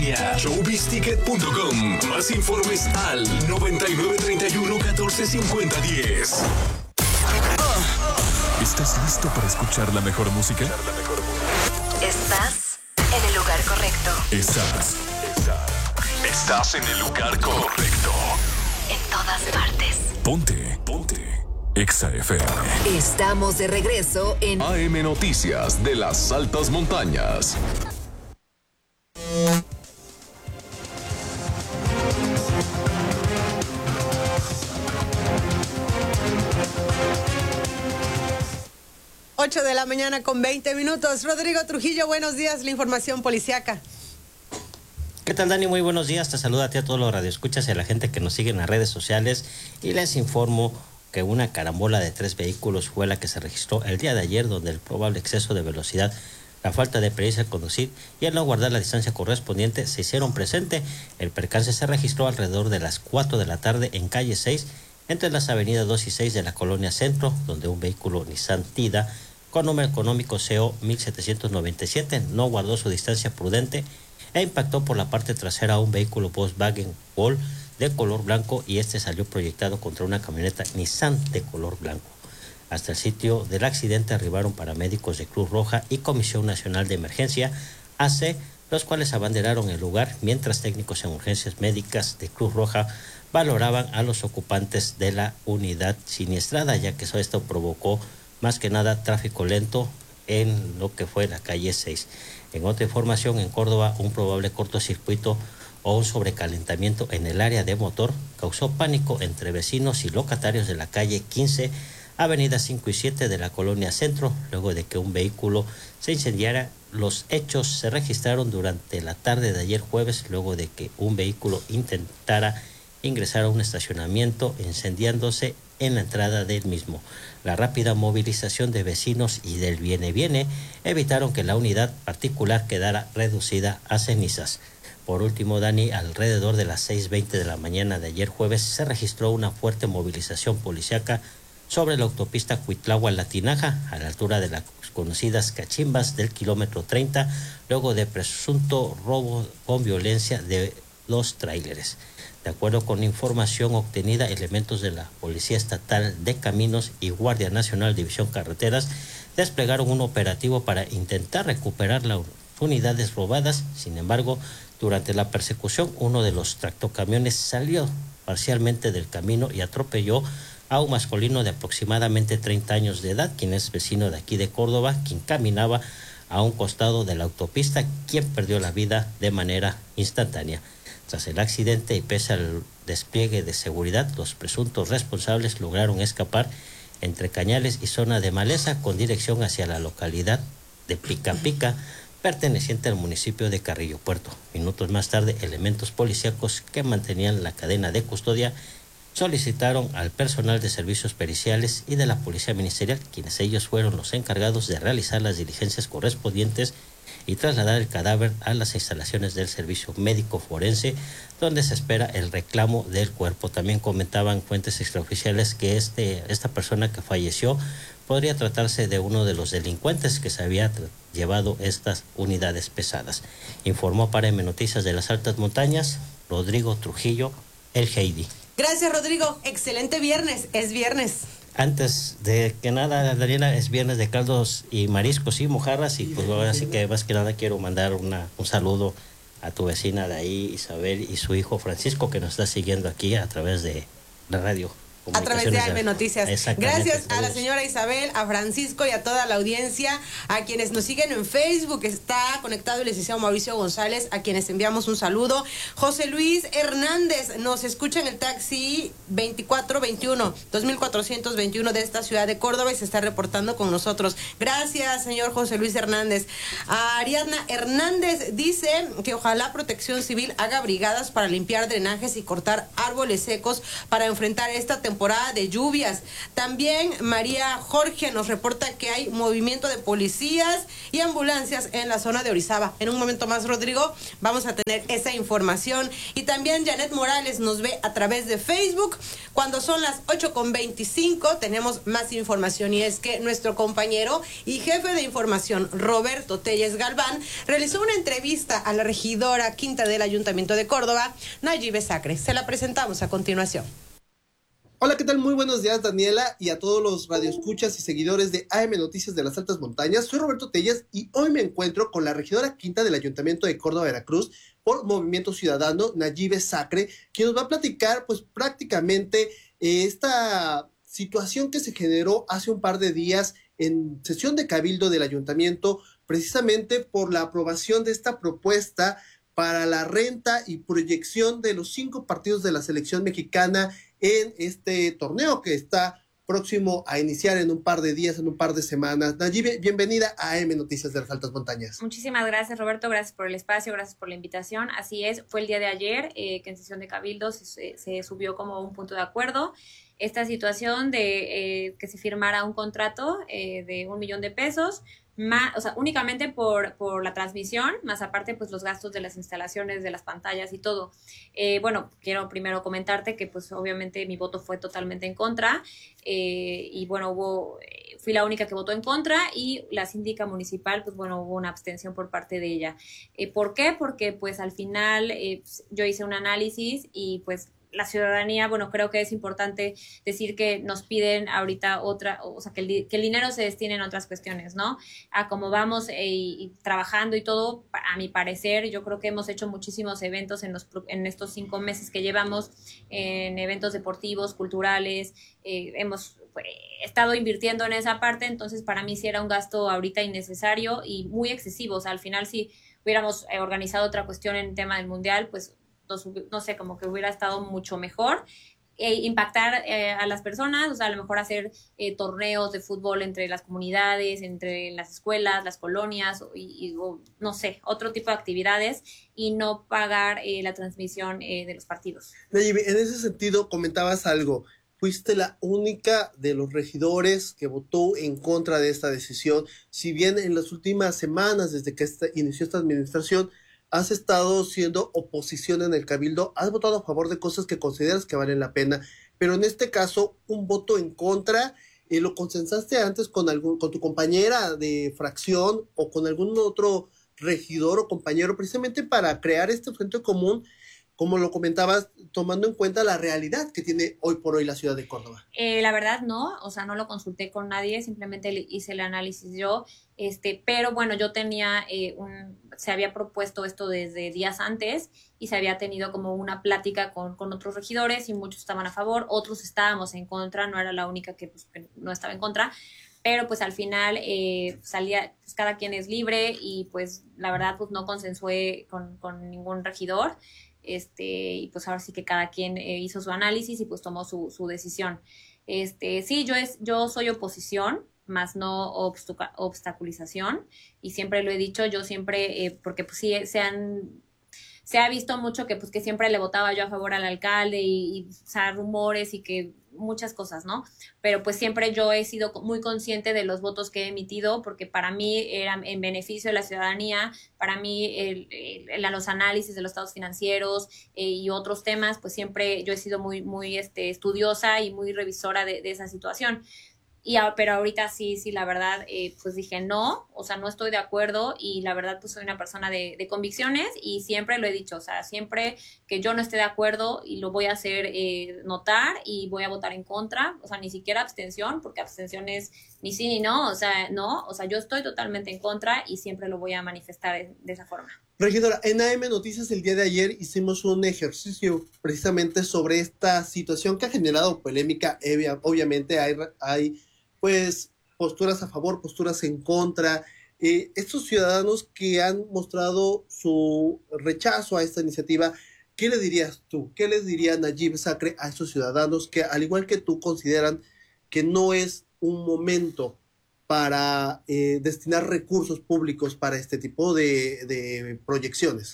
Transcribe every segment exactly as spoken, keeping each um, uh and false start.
línea, showbiz ticket punto com. Más informes al noventa y nueve treinta y uno catorce cincuenta diez. ¿Estás listo para escuchar la mejor música? Estás en el lugar correcto. Estás. Estás. Estás en el lugar correcto. En todas partes. Ponte. Ponte. Exa F M. Estamos de regreso en A M Noticias de las Altas Montañas. ocho de la mañana con veinte minutos. Rodrigo Trujillo, buenos días, la información policiaca. ¿Qué tal, Dani? Muy buenos días. Te saludo a ti, a todos los radioescuchas y a la gente que nos sigue en las redes sociales. Y les informo que una carambola de tres vehículos fue la que se registró el día de ayer, donde el probable exceso de velocidad, la falta de pericia al conducir y el no guardar la distancia correspondiente se hicieron presente. El percance se registró alrededor de las cuatro de la tarde en calle seis, entre las avenidas dos y seis de la colonia Centro, donde un vehículo Nissan Tida con número económico C O mil setecientos noventa y siete no guardó su distancia prudente e impactó por la parte trasera a un vehículo Volkswagen Gol de color blanco, y este salió proyectado contra una camioneta Nissan de color blanco. Hasta el sitio del accidente arribaron paramédicos de Cruz Roja y Comisión Nacional de Emergencia A C, los cuales abanderaron el lugar, mientras técnicos en urgencias médicas de Cruz Roja valoraban a los ocupantes de la unidad siniestrada, ya que esto provocó más que nada tráfico lento en lo que fue la calle seis. En otra información, en Córdoba, un probable cortocircuito o un sobrecalentamiento en el área de motor causó pánico entre vecinos y locatarios de la calle quince, avenida cinco y siete de la colonia Centro, luego de que un vehículo se incendiara. Los hechos se registraron durante la tarde de ayer jueves, luego de que un vehículo intentara ingresar a un estacionamiento, incendiándose en la entrada del mismo. La rápida movilización de vecinos y del viene-viene evitaron que la unidad particular quedara reducida a cenizas. Por último, Dani, alrededor de las seis veinte de la mañana de ayer jueves se registró una fuerte movilización policiaca sobre la autopista Cuitlahua-La Tinaja, a la altura de las conocidas cachimbas del kilómetro treinta, luego de presunto robo con violencia de los tráileres. De acuerdo con información obtenida, elementos de la Policía Estatal de Caminos y Guardia Nacional División Carreteras desplegaron un operativo para intentar recuperar las unidades robadas. Sin embargo, durante la persecución, uno de los tractocamiones salió parcialmente del camino y atropelló a un masculino de aproximadamente treinta años de edad, quien es vecino de aquí de Córdoba, quien caminaba a un costado de la autopista, quien perdió la vida de manera instantánea. Tras el accidente y pese al despliegue de seguridad, los presuntos responsables lograron escapar entre cañales y zona de maleza con dirección hacia la localidad de Pica Pica, perteneciente al municipio de Carrillo Puerto. Minutos más tarde, elementos policíacos que mantenían la cadena de custodia solicitaron al personal de servicios periciales y de la Policía Ministerial, quienes ellos fueron los encargados de realizar las diligencias correspondientes y trasladar el cadáver a las instalaciones del Servicio Médico Forense, donde se espera el reclamo del cuerpo. También comentaban fuentes extraoficiales que este, esta persona que falleció podría tratarse de uno de los delincuentes que se había llevado estas unidades pesadas. Informó para M Noticias de las Altas Montañas, Rodrigo Trujillo, el Heidi. Gracias, Rodrigo. Excelente viernes. Es viernes. Antes de que nada, Daniela, es viernes de caldos y mariscos y mojarras, y pues ahora sí que más que nada quiero mandar una, un saludo a tu vecina de ahí, Isabel, y su hijo Francisco, que nos está siguiendo aquí a través de la radio. A través de A M Noticias. Gracias a la señora Isabel, a Francisco y a toda la audiencia, a quienes nos siguen en Facebook. Está conectado el licenciado Mauricio González, a quienes enviamos un saludo. José Luis Hernández nos escucha en el taxi veinticuatro veintiuno, dos mil cuatrocientos veintiuno de esta ciudad de Córdoba y se está reportando con nosotros. Gracias, señor José Luis Hernández. A Ariadna Hernández dice que ojalá Protección Civil haga brigadas para limpiar drenajes y cortar árboles secos para enfrentar esta temporada temporada de lluvias. También María Jorge nos reporta que hay movimiento de policías y ambulancias en la zona de Orizaba. En un momento más, Rodrigo, vamos a tener esa información. Y también Janet Morales nos ve a través de Facebook. Cuando son las ocho con veinticinco tenemos más información, y es que nuestro compañero y jefe de información Roberto Telles Galván realizó una entrevista a la regidora quinta del Ayuntamiento de Córdoba, Nayibe Sacre. Se la presentamos a continuación. Hola, ¿qué tal? Muy buenos días, Daniela, y a todos los radioescuchas y seguidores de A M Noticias de las Altas Montañas. Soy Roberto Telles y hoy me encuentro con la regidora quinta del Ayuntamiento de Córdoba, Veracruz, por Movimiento Ciudadano, Nayibe Sacre, quien nos va a platicar, pues, prácticamente eh, esta situación que se generó hace un par de días en sesión de cabildo del Ayuntamiento, precisamente por la aprobación de esta propuesta para la renta y proyección de los cinco partidos de la selección mexicana en este torneo que está próximo a iniciar en un par de días, en un par de semanas. Nayibe, bienvenida a A M Noticias de las Altas Montañas. Muchísimas gracias, Roberto, gracias por el espacio, gracias por la invitación. Así es, fue el día de ayer eh, que en sesión de cabildo se, se subió como un punto de acuerdo esta situación de eh, que se firmara un contrato eh, de un millón de pesos, más, o sea, únicamente por, por la transmisión, más aparte pues los gastos de las instalaciones, de las pantallas y todo. Eh, bueno, quiero primero comentarte que pues obviamente mi voto fue totalmente en contra, eh, y bueno, hubo, fui la única que votó en contra, y la síndica municipal, pues bueno, hubo una abstención por parte de ella. Eh, ¿Por qué? Porque pues al final eh, yo hice un análisis y pues la ciudadanía, bueno, creo que es importante decir que nos piden ahorita otra, o sea, que el, que el dinero se destine en otras cuestiones, ¿no? A cómo vamos eh, y trabajando y todo, a mi parecer, yo creo que hemos hecho muchísimos eventos en, los, en estos cinco meses que llevamos, en eventos deportivos, culturales, eh, hemos eh, estado invirtiendo en esa parte, entonces para mí sí era un gasto ahorita innecesario y muy excesivo. O sea, al final si hubiéramos eh, organizado otra cuestión en tema del mundial, pues no sé, como que hubiera estado mucho mejor, eh, impactar eh, a las personas, o sea, a lo mejor hacer eh, torneos de fútbol entre las comunidades, entre las escuelas, las colonias, y, y o, no sé, otro tipo de actividades, y no pagar eh, la transmisión eh, de los partidos. Nayibe, en ese sentido comentabas algo. Fuiste la única de los regidores que votó en contra de esta decisión. Si bien en las últimas semanas, desde que esta, inició esta administración, has estado siendo oposición en el cabildo, has votado a favor de cosas que consideras que valen la pena, pero en este caso un voto en contra, eh, ¿lo consensaste antes con algún, con tu compañera de fracción o con algún otro regidor o compañero, precisamente para crear este frente común, como lo comentabas, tomando en cuenta la realidad que tiene hoy por hoy la ciudad de Córdoba? Eh, la verdad no, o sea, no lo consulté con nadie, simplemente hice el análisis yo, este, pero bueno, yo tenía eh, un, se había propuesto esto desde días antes y se había tenido como una plática con, con otros regidores y muchos estaban a favor, otros estábamos en contra, no era la única que, pues, que no estaba en contra, pero pues al final eh, salía, pues cada quien es libre y pues la verdad pues no consensué con, con ningún regidor. Este, y pues ahora sí que cada quien eh, hizo su análisis y pues tomó su, su decisión. Este, sí, yo, es, yo soy oposición, más no obstuca, obstaculización, y siempre lo he dicho, yo siempre, eh, porque pues sí se han, se ha visto mucho que pues que siempre le votaba yo a favor al alcalde y, y o sea, rumores y que muchas cosas, ¿no? Pero pues siempre yo he sido muy consciente de los votos que he emitido, porque para mí era en beneficio de la ciudadanía, para mí el, el, los análisis de los estados financieros eh, y otros temas, pues siempre yo he sido muy, muy este, estudiosa y muy revisora de, de esa situación. Y, pero ahorita sí, sí, la verdad, eh, pues dije no, o sea, no estoy de acuerdo, y la verdad, pues soy una persona de, de convicciones y siempre lo he dicho, o sea, siempre que yo no esté de acuerdo y lo voy a hacer eh, notar y voy a votar en contra, o sea, ni siquiera abstención, porque abstención es ni sí ni no, o sea, no, o sea, yo estoy totalmente en contra y siempre lo voy a manifestar de, de esa forma. Regidora, en A M Noticias el día de ayer hicimos un ejercicio precisamente sobre esta situación que ha generado polémica. Obviamente hay, hay pues posturas a favor, posturas en contra. Eh, estos ciudadanos que han mostrado su rechazo a esta iniciativa, ¿qué le dirías tú? ¿Qué les diría Nayibe Sacre a estos ciudadanos que, al igual que tú, consideran que no es un momento para eh, destinar recursos públicos para este tipo de, de proyecciones?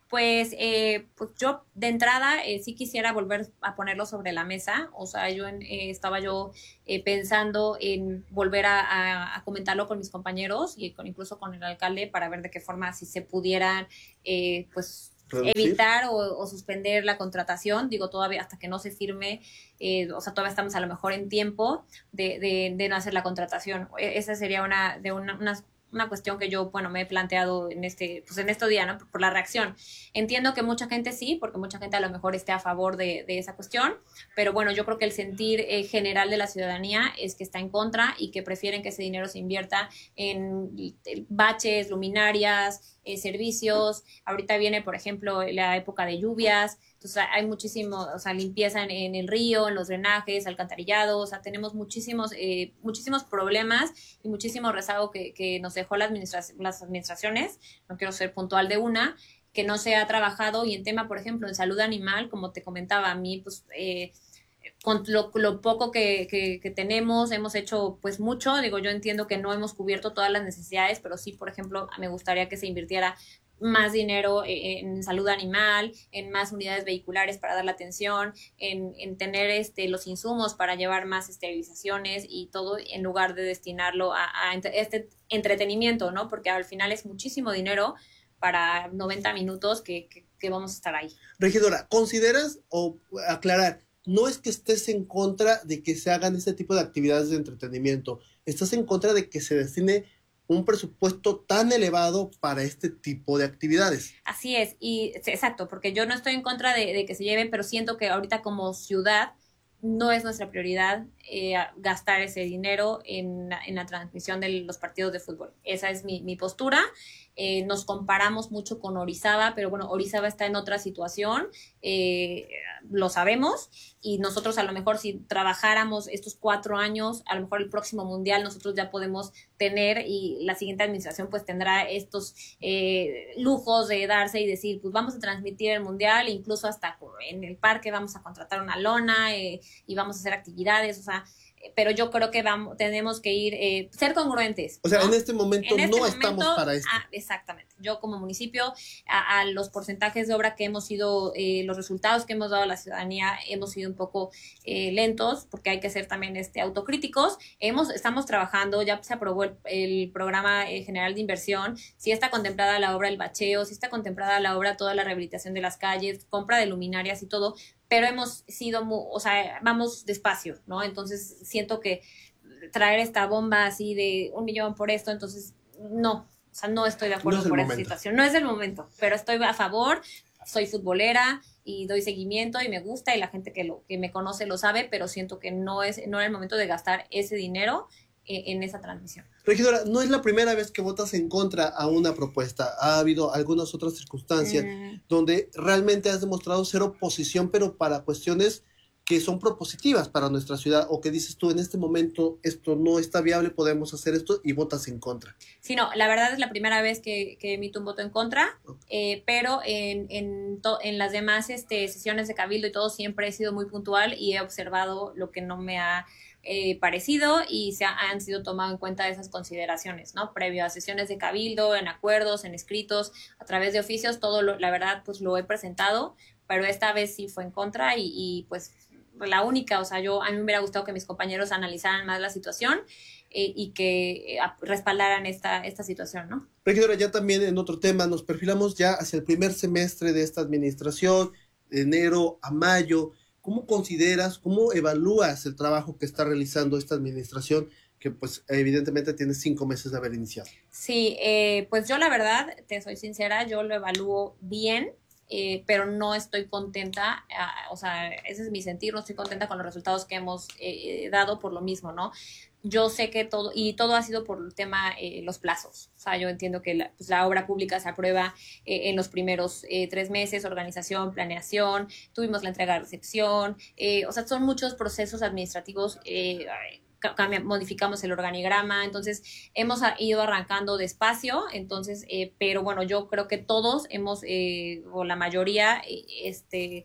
Pues, eh, pues yo de entrada eh, sí quisiera volver a ponerlo sobre la mesa. O sea, yo en, eh, estaba yo eh, pensando en volver a, a, a comentarlo con mis compañeros y con, incluso con el alcalde para ver de qué forma si se pudieran eh, pues ¿reducir? Evitar o, o suspender la contratación. Digo, todavía hasta que no se firme, eh, o sea, todavía estamos a lo mejor en tiempo de, de, de no hacer la contratación. Esa sería una de una, unas una cuestión que yo, bueno, me he planteado en este, pues en estos días, ¿no? Por, por la reacción. Entiendo que mucha gente sí, porque mucha gente a lo mejor esté a favor de, de esa cuestión, pero bueno, yo creo que el sentir eh, general de la ciudadanía es que está en contra y que prefieren que ese dinero se invierta en baches, luminarias, eh, servicios. Ahorita viene, por ejemplo, la época de lluvias, entonces hay muchísimo, o sea, limpieza en, en el río, en los drenajes, alcantarillado, o sea, tenemos muchísimos, eh, muchísimos problemas y muchísimo rezago que, que nos dejó la administra las administraciones, no quiero ser puntual de una, que no se ha trabajado. Y en tema, por ejemplo, en salud animal, como te comentaba, a mí, pues, eh, con lo, lo poco que, que, que tenemos, hemos hecho pues mucho. Digo, yo entiendo que no hemos cubierto todas las necesidades, pero sí, por ejemplo, me gustaría que se invirtiera más dinero en salud animal, en más unidades vehiculares para dar la atención, en, en tener este, los insumos para llevar más esterilizaciones y todo, en lugar de destinarlo a, a este entretenimiento, ¿no? Porque al final es muchísimo dinero para noventa minutos que, que, que vamos a estar ahí. Regidora, ¿consideras o aclarar? No es que estés en contra de que se hagan este tipo de actividades de entretenimiento, estás en contra de que se destine un presupuesto tan elevado para este tipo de actividades. Así es, y exacto, porque yo no estoy en contra de, de que se lleven, pero siento que ahorita como ciudad no es nuestra prioridad eh, gastar ese dinero en, en la transmisión de los partidos de fútbol. Esa es mi, mi postura. Eh, nos comparamos mucho con Orizaba, pero bueno, Orizaba está en otra situación, eh, lo sabemos, y nosotros a lo mejor si trabajáramos estos cuatro años, a lo mejor el próximo mundial nosotros ya podemos tener, y la siguiente administración pues tendrá estos eh, lujos de darse y decir, pues vamos a transmitir el mundial, incluso hasta en el parque vamos a contratar una lona eh, y vamos a hacer actividades, o sea, pero yo creo que vamos, tenemos que ir, eh, ser congruentes. O sea, ¿no? en este momento en este no momento, estamos para esto. Ah, exactamente. Yo como municipio, a, a los porcentajes de obra que hemos ido, eh, los resultados que hemos dado a la ciudadanía, hemos sido un poco eh, lentos, porque hay que ser también este, autocríticos. Hemos, estamos trabajando, ya se aprobó el, el programa eh, general de inversión, sí está contemplada la obra del bacheo, sí está contemplada la obra toda la rehabilitación de las calles, compra de luminarias y todo, pero hemos sido, muy, o sea, vamos despacio, ¿no? Entonces siento que traer esta bomba así de un millón por esto, entonces no, o sea, no estoy de acuerdo no por esa situación. No es el momento, pero estoy a favor, soy futbolera y doy seguimiento y me gusta y la gente que, lo, que me conoce lo sabe, pero siento que no es, no era el momento de gastar ese dinero en esa transmisión. Regidora, no es la primera vez que votas en contra a una propuesta. Ha habido algunas otras circunstancias mm. donde realmente has demostrado ser oposición, pero para cuestiones que son propositivas para nuestra ciudad, o que dices tú, en este momento esto no está viable, podemos hacer esto, y votas en contra. Sí, no, la verdad es la primera vez que, que emito un voto en contra, okay. eh, pero en, en, to, en las demás este, sesiones de cabildo y todo siempre he sido muy puntual y he observado lo que no me ha Eh, parecido y se ha, han sido tomado en cuenta esas consideraciones, ¿no? Previo a sesiones de cabildo, en acuerdos, en escritos, a través de oficios, todo lo, la verdad pues lo he presentado, pero esta vez sí fue en contra y, y pues la única, o sea, yo a mí me hubiera gustado que mis compañeros analizaran más la situación eh, y que eh, respaldaran esta, esta situación, ¿no? Regidora, ya también en otro tema, nos perfilamos ya hacia el primer semestre de esta administración, de enero a mayo. ¿Cómo consideras, cómo evalúas el trabajo que está realizando esta administración, que pues evidentemente tiene cinco meses de haber iniciado? Sí, eh, pues yo la verdad, te soy sincera, yo lo evalúo bien, eh, pero no estoy contenta, uh, o sea, ese es mi sentir, no estoy contenta con los resultados que hemos eh, dado por lo mismo, ¿no? Yo sé que todo, y todo ha sido por el tema, eh, los plazos. O sea, yo entiendo que la, pues, la obra pública se aprueba eh, en los primeros eh, tres meses, organización, planeación, tuvimos la entrega de recepción, eh, o sea, son muchos procesos administrativos, eh, cambia, modificamos el organigrama, entonces hemos ido arrancando despacio, entonces, eh, pero bueno, yo creo que todos hemos, eh, o la mayoría, eh, este...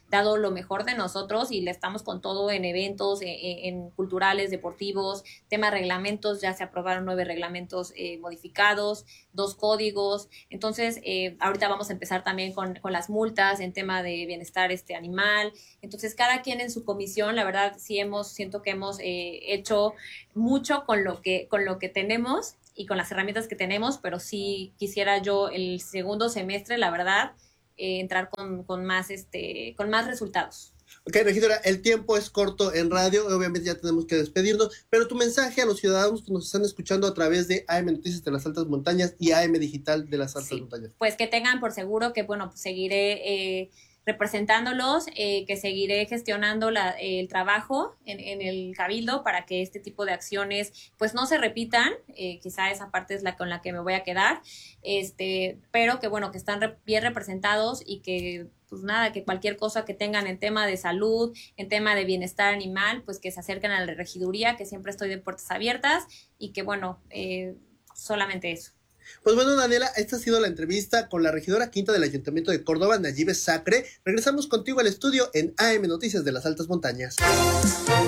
dado lo mejor de nosotros y le estamos con todo en eventos, en, en culturales, deportivos, temas reglamentos, ya se aprobaron nueve reglamentos eh, modificados, dos códigos. Entonces, eh, ahorita vamos a empezar también con, con las multas en tema de bienestar este animal. Entonces, cada quien en su comisión, la verdad, sí hemos, siento que hemos eh, hecho mucho con lo que, con lo que tenemos y con las herramientas que tenemos, pero sí quisiera yo el segundo semestre, la verdad, eh, entrar con, con, más, este, con más resultados. Ok, regidora, el tiempo es corto en radio, obviamente ya tenemos que despedirnos, pero tu mensaje a los ciudadanos que nos están escuchando a través de A M Noticias de las Altas Montañas y A M Digital de las Altas sí, Montañas. Pues que tengan por seguro que, bueno, pues seguiré eh, representándolos, eh, que seguiré gestionando la, eh, el trabajo en, en el Cabildo para que este tipo de acciones pues no se repitan, eh, quizá esa parte es la con la que me voy a quedar, este, pero que bueno, que están re- bien representados y que pues nada, que cualquier cosa que tengan en tema de salud, en tema de bienestar animal, pues que se acerquen a la regiduría, que siempre estoy de puertas abiertas y que bueno, eh, solamente eso. Pues bueno, Daniela, esta ha sido la entrevista con la regidora quinta del Ayuntamiento de Córdoba, Nayibe Sacre. Regresamos contigo al estudio en A M Noticias de las Altas Montañas.